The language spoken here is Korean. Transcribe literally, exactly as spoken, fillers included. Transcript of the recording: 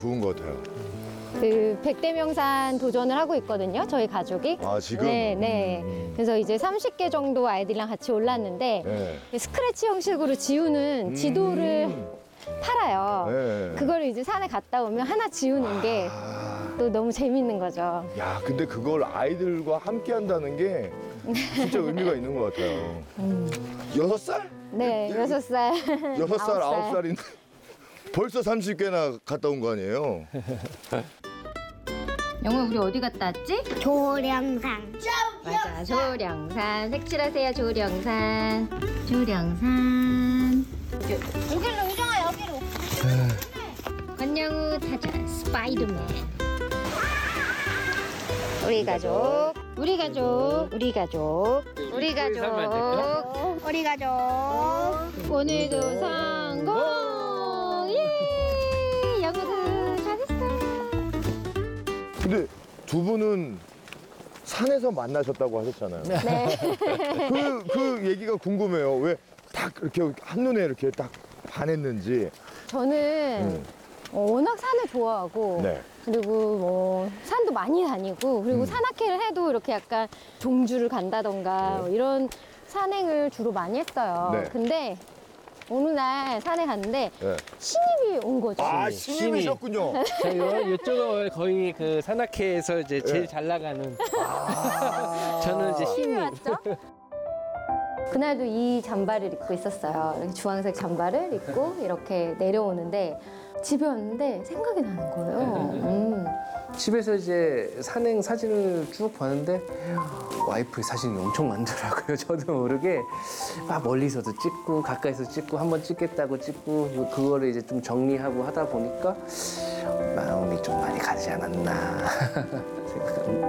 좋은 것 같아요. 그 백대명산 도전을 하고 있거든요. 저희 가족이. 아, 지금? 네, 네. 음. 그래서 이제 삼십 개 정도 아이들이랑 같이 올랐는데 네. 스크래치 형식으로 지우는 지도를 음. 팔아요. 네. 그거를 이제 산에 갔다 오면 하나 지우는 게 또 아, 너무 재밌는 거죠. 야, 근데 그걸 아이들과 함께 한다는 게 진짜 의미가 있는 것 같아요. 여섯 살? 네, 여섯 살. 여섯 살, 아홉 아홉 살인데 벌써 삼십 개나 갔다 온 거 아니에요? 영호 우리 어디 갔다 왔지? 조령산. 맞아, 조령산. 색칠하세요, 조령산. 조령산. 여기로 이정아 여기로. 권영우 타자 스파이더맨. 우리 가족, 우리 가족, 우리 가족, 우리 가족. 우리 가족. 오늘도 성공! 예! 영우도 잘했어. 근데 두 분은 산에서 만나셨다고 하셨잖아요. 네. 그, 그 얘기가 궁금해요. 왜 딱 이렇게 한눈에 이렇게 딱 반했는지. 저는 음. 어, 워낙 산을 좋아하고 네. 그리고 뭐 산도 많이 다니고 그리고 음. 산악회를 해도 이렇게 약간 종주를 간다던가 뭐 이런 산행을 주로 많이 했어요. 네. 근데 어느 날 산에 갔는데 네. 신입이 온 거죠. 아, 신입. 신입이셨군요. 저요 이쪽은 거의 그 산악회에서 이제 제일 네. 잘 나가는. 아. 저는 이제 신입이 신입. 왔죠. 그날도 이 잠바를 입고 있었어요. 이렇게 주황색 잠바를 입고 이렇게 내려오는데 집에 왔는데 생각이 나는 거예요. 음. 집에서 이제 산행 사진을 쭉 봤는데 와이프의 사진이 엄청 많더라고요. 저도 모르게 막 멀리서도 찍고 가까이서 찍고 한번 찍겠다고 찍고 그거를 이제 좀 정리하고 하다 보니까 마음이 좀 많이 가지 않았나 생각합니다.